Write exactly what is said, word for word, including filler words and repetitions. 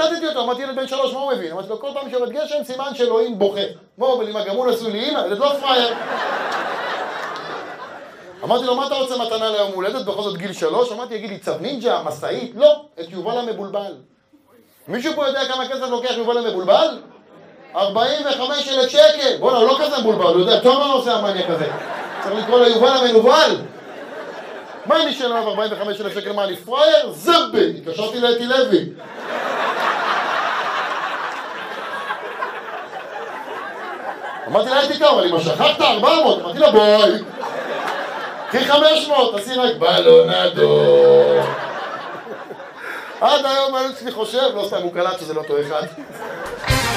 לימדתי אותו, אמרתי ילד בן שלוש, מה הוא מבין? אמרתי לו, כל פעם שיורד גשם, סימן שאלוהים בוכה. כמו בלימה, גם הוא נשוי לאמא, ילד לא פרייר. אמרתי לו, מה אתה רוצה מתנה ליום הולדת? בכל זאת גיל שלוש? אמרתי, יגיד לי, צו נינג'ה, מסעית? לא, את יובל המבולבל. מישהו פה יודע כמה כסף לוקח יובל המבולבל? ארבעים וחמישה אלף שקל. בוא'נה, הוא לא כזה מבולבל, הוא יודע, טוב מה עושה המניה כזה. צריך לקרוא לו יובל המנובל. מה אני שאלה ארבעים וחמישה אלף שקל? מה, אני פרייר? זבי! התקשרתי לאתי לוי. אמרתי לה, הייתי כמה, אבל אם שכחת ארבע מאות, אמרתי לה, בואי. קחי חמש מאות, תעשי רק בלונדו. עד היום אני אצלי חושב, לא סתם הוא קלט שזה לא אותו אחד.